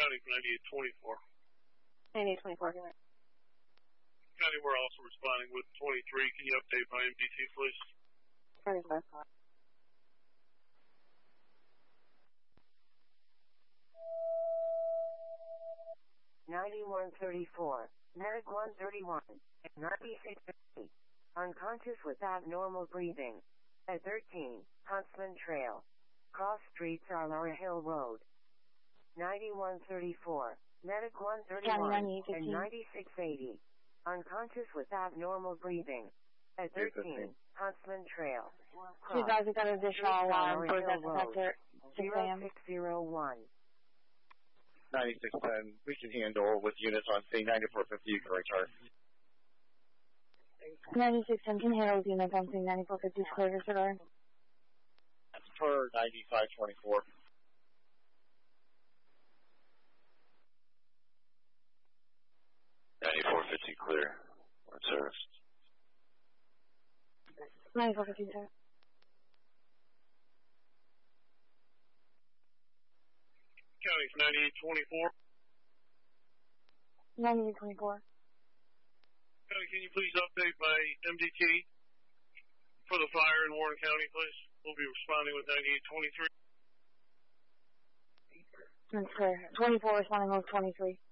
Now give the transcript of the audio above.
County for 9824. 9824. County, we're also responding with 23. Can you update my MDT, please? 9134, Medic 131, at 9650. Unconscious with abnormal breathing. At 13, Huntsman Trail. Cross Streets, Laura Hill Road. 9134, Medic 131, at 9680. Unconscious with abnormal breathing. At 13, Huntsman Trail. You guys have got an additional alarm for that detector. 0601. 9610, we can handle with units on scene. 9450, you can retard. 9610 can handle with units on scene. 9450 is clear, disregard. That's for 9524. 9450 clear. We're in service. 9450, sir. County's 9824. 9824. County, can you please update my MDT for the fire in Warren County, please? We'll be responding with 9823. That's clear. 24 responding with 23.